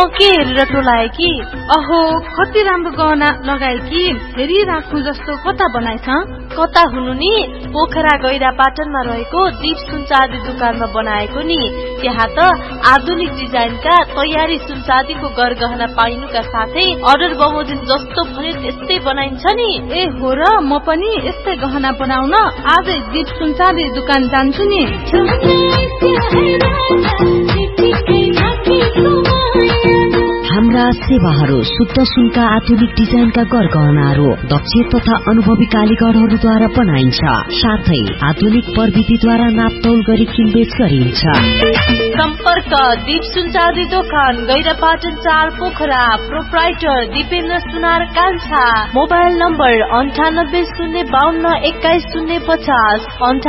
के हेरेर टोलाए कि? अहो कति राम्रो गहना लगाए कि, फेरि राख्नु जस्तो कता बनाएछ? कता हुनु नि, पोखरा गैरा पाटनमा रहेको दीप सुनचाँदी दुकानमा बनाएको नि। त्यहाँ त आधुनिक डिजाइनका तयारी सुनचाँदीको गरगहना पाइनुका साथै अर्डर बमोजिम जस्तो भने त्यस्तै बनाइन्छ नि। ए हो र, म पनि यस्तै गहना बनाउन आजै दीप सुनचाँदी दुकान जान्छु नि। हाम्रा सेवाहरू शुद्ध सुनका आधुनिक डिजाइनका गरगहनाहरू दक्ष तथा अनुभवी कारीगरहरूद्वारा बनाइन्छ। साथै आधुनिक प्रविधिद्वारा नापतौल गरी किनबेच गरिन्छ। सम्पर्क दीप सुनचाँदी दोकान गैरापाटन 4 पोखरा। प्रोप्राइटर दिपेन्द्र सुनार कान्छा। Mobile number 9802521050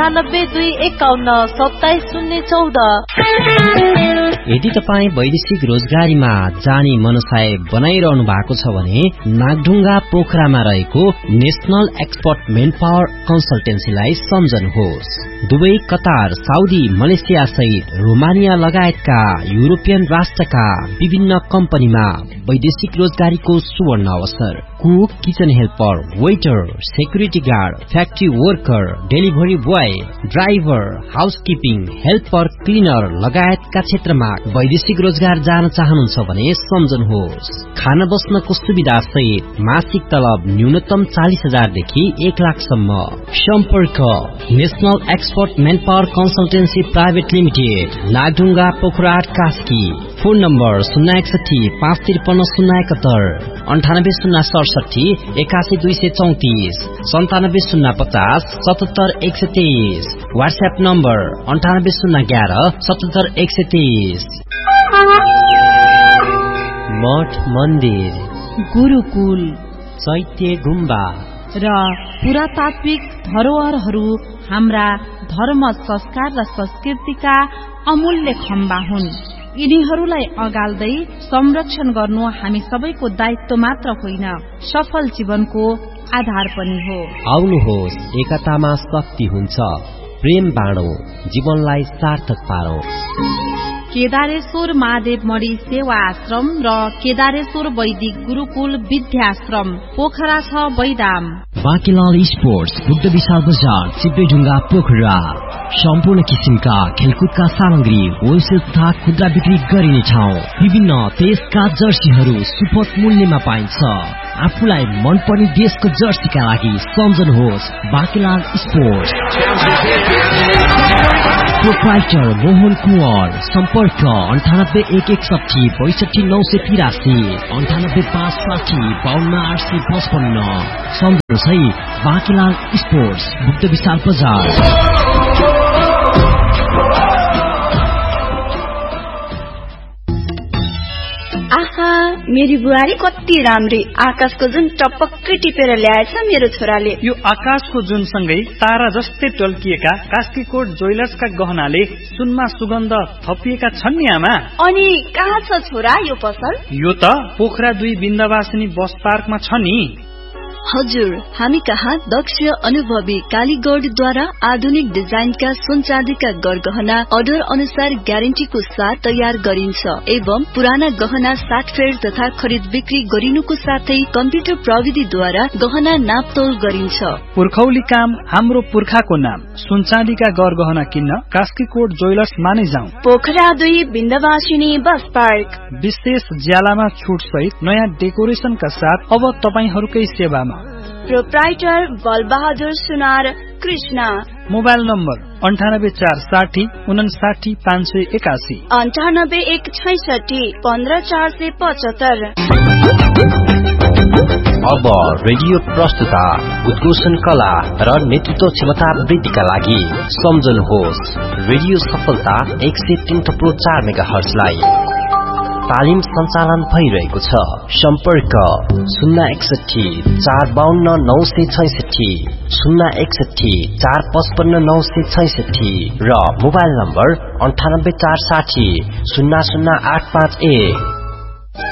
9825177014। यदि तपाईँ वैदेशिक रोजगारीमा जाने मनसाय बनाइरहनु भएको छ भने नागढुङ्गा पोखरामा रहेको national expert main power कन्सल्टेन्सीलाई सम्झनुहोस्। Dubai, Qatar, Saudi, Malaysia सहित रोमानिया लगायतका युरोपियन राष्ट्रका विभिन्न कम्पनीमा वैदेशिक रोजगारीको सुवर्ण अवसर। Cook, kitchen helper, waiter, security guard, factory worker, delivery boy, driver, housekeeping, helper, cleaner लगायतका क्षेत्रमा वैदेशिक रोजगार जान चाहनुहुन्छ भने सम्झनुहोस्। खान बस्नको सुविधा सहित मासिक तलब न्यूनतम 40,000 देखि 1 लाखसम्म। सम्पर्क national expert main power consultancy private limited, Nagdhunga, Pokhara, Kaski. Phone number 061-553-071, 98-067-81234, 97-050-77-123। WhatsApp number 98-011-77-123। मठ मन्दिर, गुरुकुल, चैत्य गुम्बा र पुरातात्विक धरोहरहरू हाम्रा धर्म, संस्कार र संस्कृतिका अमूल्य खम्बा हुन्। यिनीहरूलाई अगाल्दै संरक्षण गर्नु हामी सबैको दायित्व मात्र होइन, सफल जीवनको आधार पनि हो। आउनुहोस्, एकतामा शक्ति हुन्छ। प्रेम बाँडौं, जीवनलाई सार्थक पारौं। केदारेश्वर महादेव मणि सेवा आश्रम र केदारेश्वर वैदिक गुरुकुल विद्याश्रम पोखरा 6 बैदाम। बाँकीलाल स्पोर्ट्स, बुद्ध विशाल बजार, चिप्लेढुङ्गा, पोखरा। सम्पूर्ण किसिमका खेलकुदका सामग्री होलसेल तथा खुद्रा बिक्री गरिने ठाउँ। विभिन्न देशका जर्सीहरू सुपथ मूल्यमा पाइन्छ। आफूलाई मनपर्ने देशको जर्सीका लागि सम्झनुहोस् बाँकीलाल स्पोर्ट्स। प्रोप्राइटर मोहन कुँवर। सम्पर्क 98-161-62-983, 98-560-52-855। सम्झनुहोस् है, बाँकीलाल स्पोर्ट्स, बुद्ध विशाल बजार। आहा, मेरी बुहारी कति राम्री। आकाशको जुन टपक्कै टिपेर ल्याएछ मेरो छोराले। यो आकाशको जुन सँगै तारा जस्तै टल्किएका कास्कीकोट ज्वेलर्सका गहनाले सुनमा सुगन्ध थपिएका छन् नि आमा। अनि कहाँ छ छोरा यो पसल? यो त पोखरा 2 बिन्दवासिनी बस पार्कमा छ नि। हजुर, हामी कहाँ दक्ष अनुभवी कालीगढद्वारा आधुनिक डिजाइनका सुनचाँदीका गरगहना अर्डर अनुसार ग्यारेन्टीको साथ तयार गरिन्छ एवं पुराना गहना साटफेर तथा खरिद बिक्री गरिनुको साथै कम्प्युटर प्रविधिद्वारा गहना नापतोल गरिन्छ। पुर्खौली काम हाम्रो पुर्खाको नाम। सुनचाँदीका गरगहना किन्न कास्कीकोट ज्वेलर्स माने जाउँ। Pokhara 2 Bindabasini bus park. विशेष ज्यालामा छुट सहित नयाँ डेकोरेसनका साथ अब तपाईहरूकै सेवामा। प्रोप्राइटर बलबहादुर सुनार कृष्ण। Mobile number 98-460-59-581, 98-166-15-475। अब रेडियो प्रस्तुता उद्घोषण कला र नेतृत्व क्षमता वृद्धिका लागि सम्झनुहोस् रेडियो सफलता 103.4 मेगाहर्जलाई। तालिम सञ्चालन भइरहेको छ। सम्पर्क 061-452-966, 061-455-966 र मोबाइल नम्बर 98-460-00851।